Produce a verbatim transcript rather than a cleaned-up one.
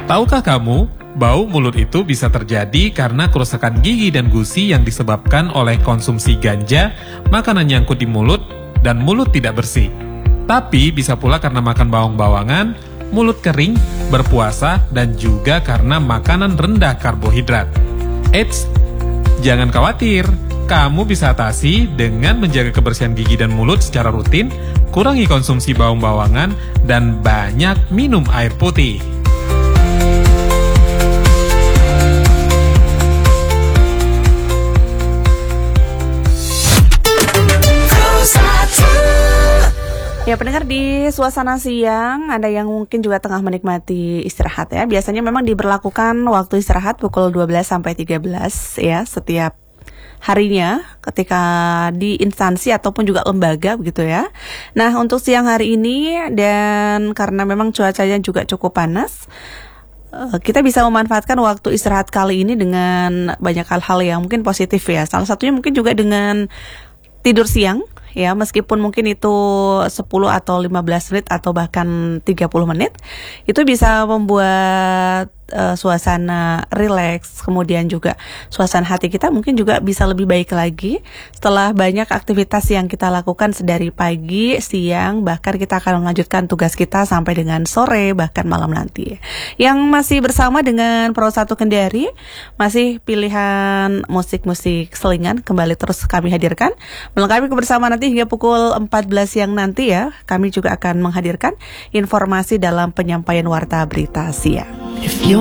Tahukah kamu, bau mulut itu bisa terjadi karena kerusakan gigi dan gusi yang disebabkan oleh konsumsi ganja, makanan nyangkut di mulut, dan mulut tidak bersih. Tapi bisa pula karena makan bawang-bawangan, mulut kering, berpuasa, dan juga karena makanan rendah karbohidrat. Eits, jangan khawatir, kamu bisa atasi dengan menjaga kebersihan gigi dan mulut secara rutin, kurangi konsumsi bawang-bawangan, dan banyak minum air putih. Ya, pendengar, di suasana siang ada yang mungkin juga tengah menikmati istirahat ya. Biasanya memang diberlakukan waktu istirahat pukul dua belas sampai tiga belas ya setiap harinya ketika di instansi ataupun juga lembaga begitu ya. Nah, untuk siang hari ini dan karena memang cuacanya juga cukup panas, kita bisa memanfaatkan waktu istirahat kali ini dengan banyak hal-hal yang mungkin positif ya. Salah satunya mungkin juga dengan tidur siang. Ya, meskipun mungkin itu sepuluh atau lima belas menit atau bahkan tiga puluh menit, itu bisa membuat uh, suasana rileks, kemudian juga suasana hati kita mungkin juga bisa lebih baik lagi setelah banyak aktivitas yang kita lakukan sedari pagi, siang, bahkan kita akan melanjutkan tugas kita sampai dengan sore, bahkan malam nanti. Yang masih bersama dengan Pro satu Kendari, masih pilihan musik-musik selingan kembali terus kami hadirkan, melengkapi kebersamaan nanti hingga pukul empat belas siang nanti ya. Kami juga akan menghadirkan informasi dalam penyampaian warta berita siang.